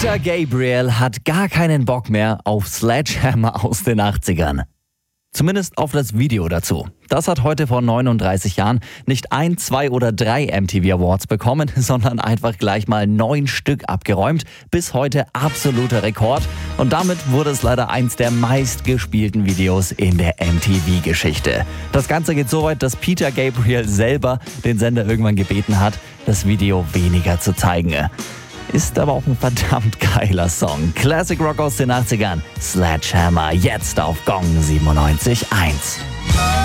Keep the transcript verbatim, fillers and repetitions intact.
Peter Gabriel hat gar keinen Bock mehr auf Sledgehammer aus den achtzigern. Zumindest auf das Video dazu. Das hat heute vor neununddreißig Jahren nicht ein, zwei oder drei M T V Awards bekommen, sondern einfach gleich mal neun Stück abgeräumt. Bis heute absoluter Rekord. Und damit wurde es leider eins der meistgespielten Videos in der M T V-Geschichte. Das Ganze geht so weit, dass Peter Gabriel selber den Sender irgendwann gebeten hat, das Video weniger zu zeigen. Ist aber auch ein verdammt geiler Song. Classic Rock aus den achtzigern. Sledgehammer, jetzt auf Gong siebenundneunzig Komma eins.